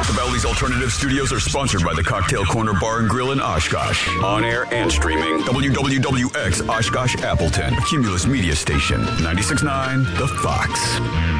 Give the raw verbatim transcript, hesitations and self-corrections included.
The Bally's Alternative Studios are sponsored by the Cocktail Corner Bar and Grill in Oshkosh. On air and streaming. W W W X Oshkosh Appleton. A Cumulus Media Station. ninety-six point nine The Fox.